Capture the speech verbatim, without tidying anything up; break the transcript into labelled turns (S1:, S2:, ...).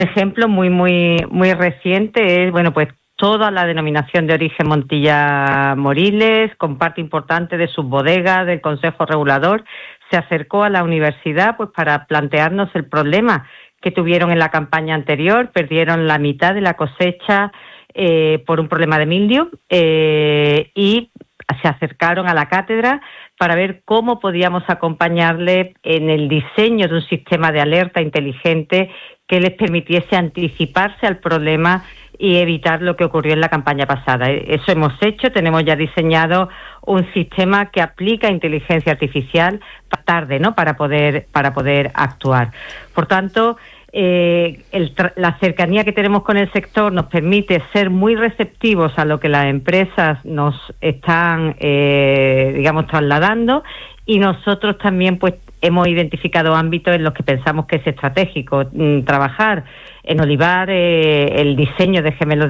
S1: Ejemplo muy, muy, muy reciente es, bueno, pues toda la denominación de origen Montilla Moriles, con parte importante de sus bodegas, del Consejo Regulador, se acercó a la universidad pues para plantearnos el problema que tuvieron en la campaña anterior. Perdieron la mitad de la cosecha eh, por un problema de mildio eh, y se acercaron a la cátedra para ver cómo podíamos acompañarle en el diseño de un sistema de alerta inteligente que les permitiese anticiparse al problema y evitar lo que ocurrió en la campaña pasada. Eso hemos hecho, tenemos ya diseñado un sistema que aplica inteligencia artificial tarde, ¿no? para poder para poder actuar. Por tanto, eh, el la cercanía que tenemos con el sector nos permite ser muy receptivos a lo que las empresas nos están, eh, digamos, trasladando, y nosotros también, pues, hemos identificado ámbitos en los que pensamos que es estratégico mm, trabajar en olivar, eh, el diseño de gemelos